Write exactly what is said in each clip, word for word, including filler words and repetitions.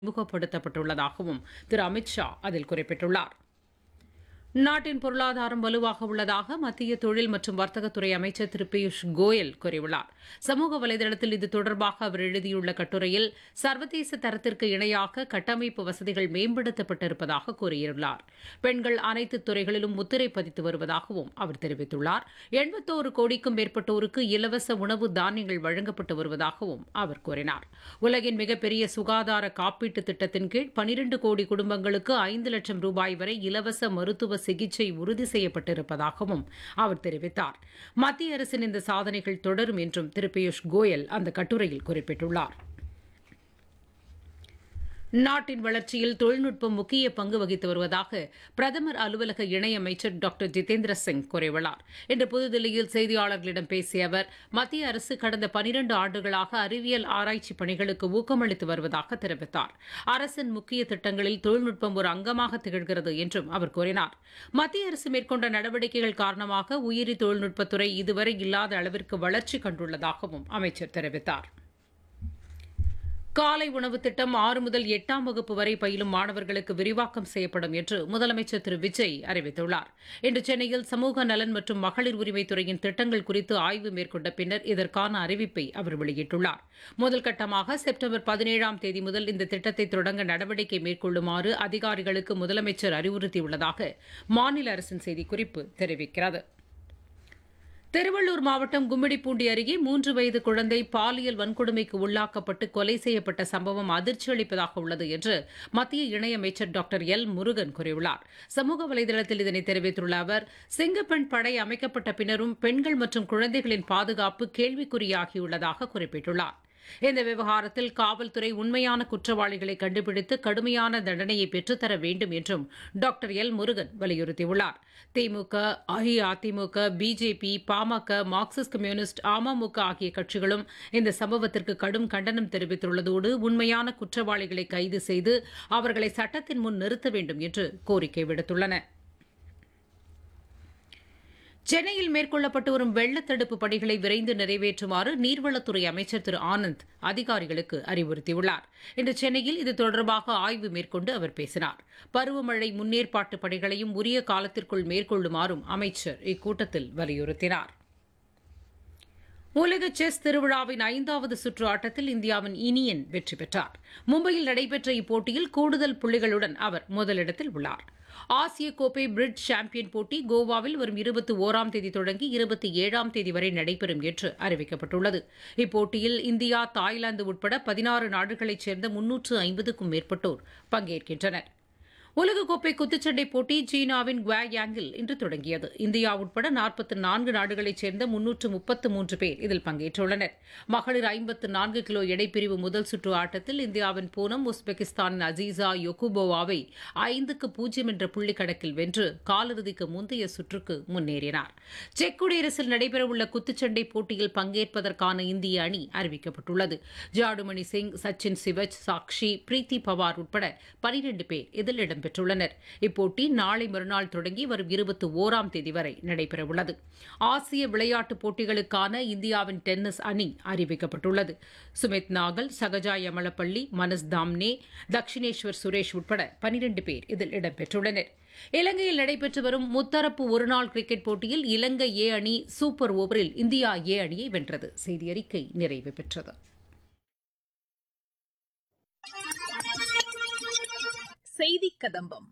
அறிமுகப்படுத்தப்பட்டுள்ளதாகவும் திரு அமித் ஷா அதில் குறிப்பிட்டுள்ளார். நாட்டின் பொருளாதாரம் வலுவாக உள்ளதாக மத்திய தொழில் மற்றும் வர்த்தகத்துறை அமைச்சர் திரு பியூஷ் கோயல் கூறியுள்ளார். சமூக வலைதளத்தில் இது தொடர்பாக அவர் எழுதியுள்ள கட்டுரையில் சர்வதேச தரத்திற்கு இணையாக கட்டமைப்பு வசதிகள் மேம்படுத்தப்பட்டிருப்பதாக கூறியுள்ளார். பெண்கள் அனைத்து துறைகளிலும் முத்திரை பதித்து வருவதாகவும் அவர் தெரிவித்துள்ளார். எண்பத்தோரு கோடிக்கும் மேற்பட்டோருக்கு இலவச உணவு தானியங்கள் வழங்கப்பட்டு வருவதாகவும் அவர் கூறினார். உலகின் மிகப்பெரிய சுகாதார காப்பீட்டு திட்டத்தின் கீழ் பனிரண்டு கோடி குடும்பங்களுக்கு ஐந்து லட்சம் ரூபாய் வரை இலவச மருத்துவ சிகிச்சை உறுதி செய்யப்பட்டிருப்பதாகவும் அவர் தெரிவித்தார். மத்திய அரசின் இந்த சாதனைகள் தொடரும் என்றும் திரு பியூஷ் கோயல் அந்த கட்டுரையில் குறிப்பிட்டுள்ளார். நாட்டின் வளர்ச்சியில் தொழில்நுட்பம் முக்கிய பங்கு வகித்து வருவதாக பிரதமர் அலுவலக இணையமைச்சர் டாக்டர் ஜிதேந்திர சிங் கூறியுள்ளார். இன்று புதுதில்லியில் செய்தியாளர்களிடம் பேசிய அவர், மத்திய அரசு கடந்த பனிரண்டு ஆண்டுகளாக அறிவியல் ஆராய்ச்சி பணிகளுக்கு ஊக்கமளித்து வருவதாக தெரிவித்தார். அரசின் முக்கிய திட்டங்களில் தொழில்நுட்பம் ஒரு அங்கமாக திகழ்கிறது என்றும் அவர் கூறினார். மத்திய அரசு மேற்கொண்ட நடவடிக்கைகள் காரணமாக உயிரி தொழில்நுட்பத்துறை இதுவரை இல்லாத அளவிற்கு வளர்ச்சி கண்டுள்ளதாகவும் அமைச்சர் தெரிவித்தார். காலை உணவு திட்டம் ஆறு முதல் எட்டாம் வகுப்பு வரை பயிலும் மாணவர்களுக்கு விரிவாக்கம் செய்யப்படும் என்று முதலமைச்சர் திரு விஜய் அறிவித்துள்ளார். இன்று சென்னையில் சமூக நலன் மற்றும் மகளிர் உரிமைத்துறையின் திட்டங்கள் குறித்து ஆய்வு மேற்கொண்ட பின்னர் இதற்கான அறிவிப்பை அவர் வெளியிட்டுள்ளார். முதல் கட்டமாக செப்டம்பர் பதினேழாம் தேதி முதல் இந்த திட்டத்தை தொடங்க நடவடிக்கை மேற்கொள்ளுமாறு அதிகாரிகளுக்கு முதலமைச்சர் அறிவுறுத்தியுள்ளதாக மாநில அரசின் செய்திக்குறிப்பு தெரிவிக்கிறது. திருவள்ளூர் மாவட்டம் கும்மிடிப்பூண்டி அருகே மூன்று வயது குழந்தை பாலியல் வன்கொடுமைக்கு உள்ளாக்கப்பட்டு கொலை செய்யப்பட்ட சம்பவம் அதிர்ச்சி அளிப்பதாக உள்ளது என்று மத்திய இணையமைச்சர் டாக்டர் எல் முருகன் கூறியுள்ளார். சமூக வலைதளத்தில் இதனை தெரிவித்துள்ள அவர், சிங்கப்பெண் படை அமைக்கப்பட்ட பின்னரும் பெண்கள் மற்றும் குழந்தைகளின் பாதுகாப்பு கேள்விக்குறியாகியுள்ளதாக குறிப்பிட்டுள்ளார். இந்த விவகாரத்தில் காவல்துறை உண்மையான குற்றவாளிகளை கண்டுபிடித்து கடுமையான தண்டனையை பெற்றுத்தர வேண்டும் என்றும் டாக்டர் எல் முருகன் வலியுறுத்தியுள்ளார். திமுக, AIADMK, BJP, PMK, Marxist communist, AMMK ஆகிய கட்சிகளும் இந்த சம்பவத்திற்கு கடும் கண்டனம் தெரிவித்துள்ளதோடு உண்மையான குற்றவாளிகளை கைது செய்து அவர்களை சட்டத்தின் முன் நிறுத்த வேண்டும் என்று கோரிக்கை விடுத்துள்ளன. சென்னையில் மேற்கொள்ளப்பட்டு வரும் வெள்ளத்தடுப்பு பணிகளை விரைந்து நிறைவேற்றுமாறு நீர்வளத்துறை அமைச்சர் திரு ஆனந்த் அதிகாரிகளுக்கு அறிவுறுத்தியுள்ளார். இன்று சென்னையில் இது தொடர்பாக ஆய்வு மேற்கொண்டு அவர் பேசினார். பருவமழை முன்னேற்பாட்டு பணிகளையும் உரிய காலத்திற்குள் மேற்கொள்ளுமாறும் அமைச்சர் இக்கூட்டத்தில் வலியுறுத்தினார். உலக செஸ் திருவிழாவின் ஐந்தாவது சுற்று ஆட்டத்தில் இந்தியாவின் இனியன் வெற்றி பெற்றார். மும்பையில் நடைபெற்ற இப்போட்டியில் கூடுதல் புள்ளிகளுடன் அவர் முதலிடத்தில் உள்ளார். ஆசிய கோப்பை பிரிட்ஜ் சாம்பியன் போட்டி கோவாவில் வரும் இருபத்தி ஓராம் தேதி தொடங்கி இருபத்தி ஏழாம் தேதி வரை நடைபெறும் என்று அறிவிக்கப்பட்டுள்ளது. இப்போட்டியில் இந்தியா, தாய்லாந்து உட்பட பதினாறு நாடுகளைச் சேர்ந்த முன்னூற்று ஐம்பதுக்கும் மேற்பட்டோர் பங்கேற்கின்றனர். உலகக்கோப்பை குத்துச்சண்டை போட்டி சீனாவின் குவாயாங்கில் இன்று தொடங்கியது. இந்தியா உட்பட நாற்பத்தி நான்கு நாடுகளைச் சேர்ந்த முன்னூற்று முப்பத்து மூன்று பேர் இதில் பங்கேற்றுள்ளனர். மகளிர் ஐம்பத்து நான்கு கிலோ எடைப்பிரிவு முதல் சுற்று ஆட்டத்தில் இந்தியாவின் பூனம் உஸ்பெகிஸ்தானின் அசீசா யொகுபோவாவை ஐந்துக்கு பூஜ்ஜியம் என்ற புள்ளி கணக்கில் வென்று காலிறுதிக்கு முந்தைய சுற்றுக்கு முன்னேறினார். செக் குடியரசில் நடைபெறவுள்ள குத்துச்சண்டை போட்டியில் பங்கேற்பதற்கான இந்திய அணி அறிவிக்கப்பட்டுள்ளது. ஜாடுமணி சிங், சச்சின் சிவச், சாக்ஷி, பிரீத்தி பவார் உட்பட பனிரண்டு பேர் இதில் இடம் பெற்றுள்ளனர். இப்போட்டி நாளை மறுநாள் தொடங்கி வரும் இருபத்தி ஓராம் தேதி வரை நடைபெறவுள்ளது. ஆசிய விளையாட்டுப் போட்டிகளுக்கான இந்தியாவின் டென்னிஸ் அணி அறிவிக்கப்பட்டுள்ளது. சுமித் நாகல், சகஜா யமலப்பள்ளி, மனஸ் தாம்னே, தக்ஷினேஸ்வர் சுரேஷ் உட்பட பனிரண்டு பேர் இதில் இடம்பெற்றுள்ளனர். இலங்கையில் நடைபெற்று வரும் முத்தரப்பு ஒருநாள் கிரிக்கெட் போட்டியில் இலங்கை ஏ அணி சூப்பர் ஓவரில் இந்தியா ஏ அணியை வென்றது. செய்தியறிக்கை நிறைவு பெற்றது. செய்தி கதம்பம்.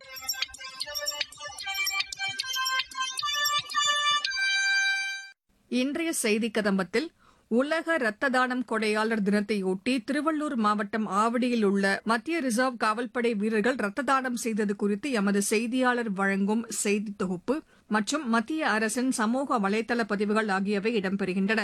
இன்றைய செய்தி கதம்பத்தில் உலக இரத்த தானம் கொடையாளர் தினத்தையொட்டி திருவள்ளூர் மாவட்டம் ஆவடியில் உள்ள மத்திய ரிசர்வ் காவல்படை வீரர்கள் இரத்த தானம் செய்தது குறித்து எமது செய்தியாளர் வழங்கும் செய்தி தொகுப்பு மற்றும் மத்திய அரசின் சமூக வலைதள பதிவுகள் ஆகியவை இடம்பெறுகின்றன.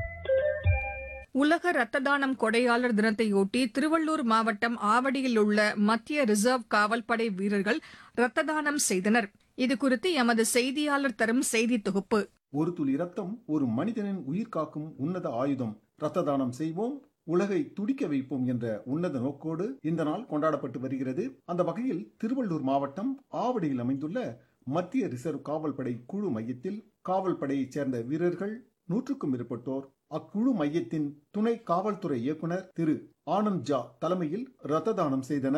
உலக இரத்த தானம் கொடையாளர் தினத்தையொட்டி திருவள்ளூர் மாவட்டம் ஆவடியில் உள்ள மத்திய ரிசர்வ் காவல்படை வீரர்கள் இரத்த தானம் செய்தனர். இதுகுறித்து எமது செய்தியாளர் தரும் செய்தி தொகுப்பு. ஒரு துளி ரத்தம் ஒரு மனிதனின் உயிர் காக்கும் உன்னத ஆயுதம். இரத்த தானம் செய்வோம், உலகை துடிக்க வைப்போம் என்ற உன்னத நோக்கோடு இந்த நாள் கொண்டாடப்பட்டு வருகிறது. அந்த வகையில் திருவள்ளூர் மாவட்டம் ஆவடியில் அமைந்துள்ள மத்திய ரிசர்வ் காவல்படை குழு மையத்தில் காவல்படையைச் சேர்ந்த வீரர்கள் நூற்றுக்கும் மேற்பட்டோர் அக்குழு மையத்தின் துணை காவல்துறை இயக்குநர் திரு ஆனந்த் ஜா தலைமையில் இரத்த தானம் செய்தனர்.